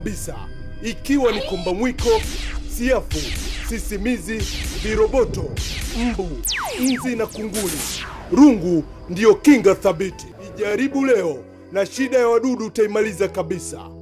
Bisa, ikiwa ni komba mwiko, siafu, sisimizi, viroboto, mbu, nzi na kunguni. Rungu ndiyo kinga thabiti. Ijaribu leo na shida ya wadudu utaimaliza kabisa.